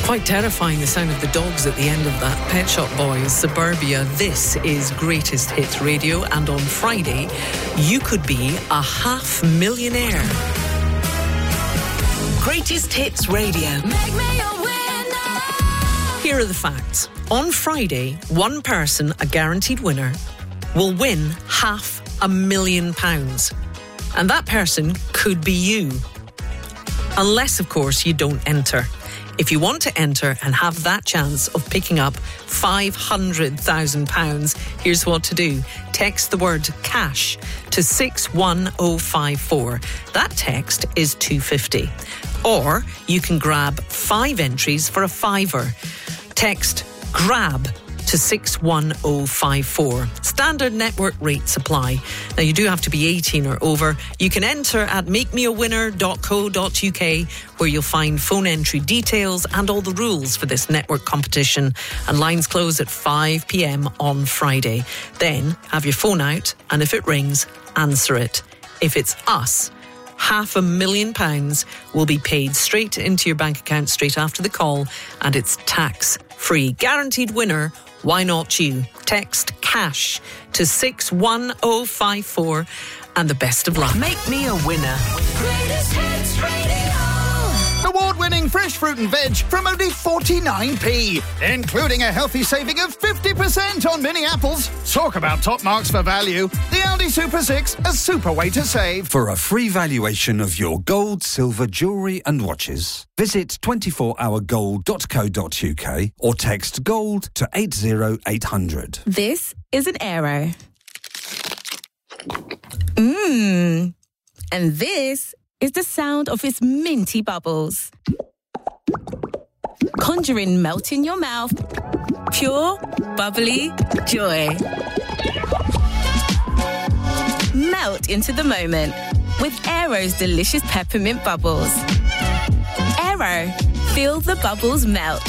Quite terrifying, the sound of the dogs at the end of that. Pet Shop Boys, Suburbia. This is Greatest Hits Radio, and on Friday, you could be a $500,000. Greatest Hits Radio. Make me a winner. Here are the facts. On Friday, one person, a guaranteed winner, will win £500,000. And that person could be you. Unless, of course, you don't enter. If you want to enter and have that chance of picking up £500,000, here's what to do. Text the word cash to 61054. That text is £2.50. Or you can grab 5 entries for a £5. Text GRAB to 61054. Standard network rates apply. Now, you do have to be 18 or over. You can enter at makemeawinner.co.uk, where you'll find phone entry details and all the rules for this network competition. And lines close at 5 p.m. on Friday. Then have your phone out, and if it rings, answer it. If it's us, £500,000 will be paid straight into your bank account straight after the call, and it's tax-free. Guaranteed winner. Why not you? Text cash to 61054, and the best of luck. Make me a winner. Greatest Hits Radio. Award-winning fresh fruit and veg from only 49p, including a healthy saving of 50% on mini apples. Talk about top marks for value. The Aldi Super 6, a super way to save. For a free valuation of your gold, silver, jewellery and watches, visit 24hourgold.co.uk or text GOLD to 80800. This is an Aero. And this is the sound of its minty bubbles. Conjuring melt in your mouth. Pure, bubbly joy. Melt into the moment with Aero's delicious peppermint bubbles. Aero, feel the bubbles melt.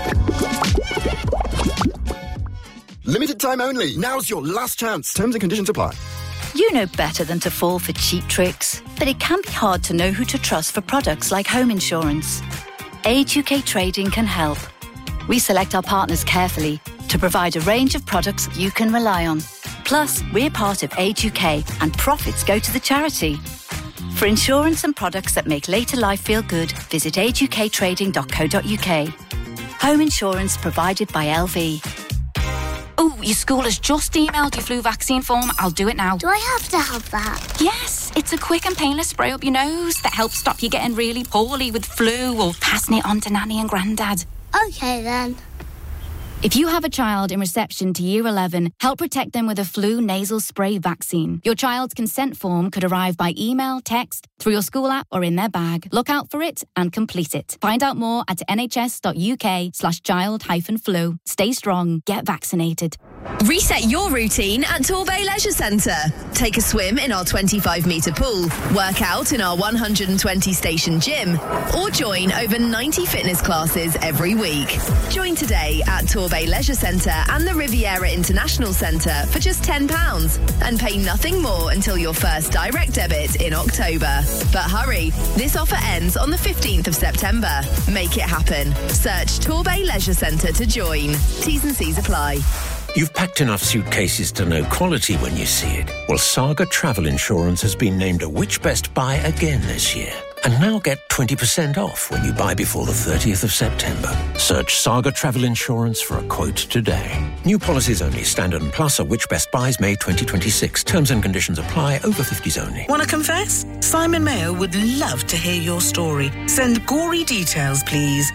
Limited time only. Now's your last chance. Terms and conditions apply. You know better than to fall for cheap tricks, but it can be hard to know who to trust for products like home insurance. Age UK Trading can help. We select our partners carefully to provide a range of products you can rely on. Plus, we're part of Age UK and profits go to the charity. For insurance and products that make later life feel good, visit ageUKtrading.co.uk. Home insurance provided by LV. Oh, your school has just emailed your flu vaccine form. I'll do it now. Do I have to have that? Yes, it's a quick and painless spray up your nose that helps stop you getting really poorly with flu or passing it on to Nanny and Grandad. Okay, then. If you have a child in reception to Year 11, help protect them with a flu nasal spray vaccine. Your child's consent form could arrive by email, text, through your school app or in their bag. Look out for it and complete it. Find out more at nhs.uk/child-flu. Stay strong, get vaccinated. Reset your routine at Torbay Leisure Centre. Take a swim in our 25-metre pool, work out in our 120-station gym, or join over 90 fitness classes every week. Join today at Torbay Leisure Centre and the Riviera International Centre for just £10 and pay nothing more until your first direct debit in October. But hurry, this offer ends on the 15th of September. Make it happen. Search Torbay Leisure Centre to join. T's and C's apply. You've packed enough suitcases to know quality when you see it. Well, Saga Travel Insurance has been named a Which Best Buy again this year. And now get 20% off when you buy before the 30th of September. Search Saga Travel Insurance for a quote today. New policies only. Standard and Plus are Which Best Buys May 2026. Terms and conditions apply. Over 50s only. Want to confess? Simon Mayo would love to hear your story. Send gory details, please.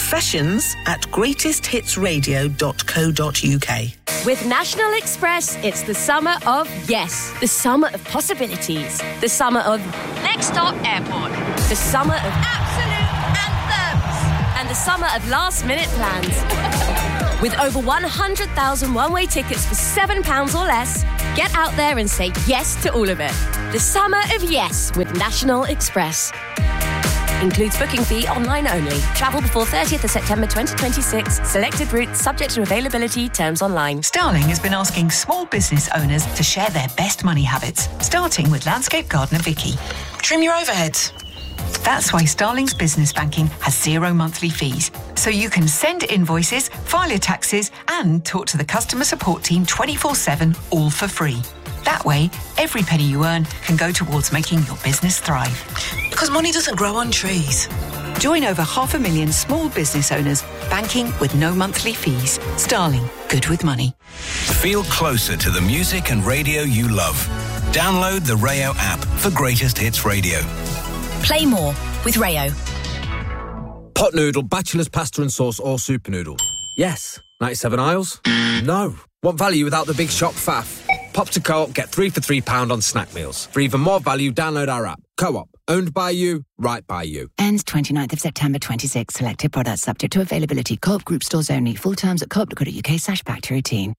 confessions@greatesthitsradio.co.uk. With National Express, it's the summer of yes. The summer of possibilities. The summer of next stop airport. The summer of absolute anthems. And the summer of last-minute plans. With over 100,000 one-way tickets for £7 or less, get out there and say yes to all of it. The summer of yes with National Express. Includes booking fee online only. Travel before 30th of September 2026. Selected routes subject to availability. Terms online. Starling has been asking small business owners to share their best money habits, starting with landscape gardener Vicky. Trim your overheads. That's why Starling's business banking has 0 monthly fees. So you can send invoices, file your taxes, and talk to the customer support team 24/7, all for free. That way, every penny you earn can go towards making your business thrive. Because money doesn't grow on trees. Join over 500,000 small business owners banking with no monthly fees. Starling, good with money. Feel closer to the music and radio you love. Download the Rayo app for Greatest Hits Radio. Play more with Rayo. Pot noodle, bachelor's pasta and sauce or super noodle? Yes. 97 aisles? No. Want value without the big shop faff? Pop to Co-op, get 3 for £3 on snack meals. For even more value, download our app. Co-op, owned by you, right by you. Ends 29th of September 26. Selected products subject to availability. Co-op group stores only. Full terms at co-op.co.uk/back to routine.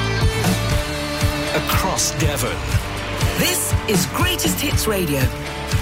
Across Devon. This is Greatest Hits Radio.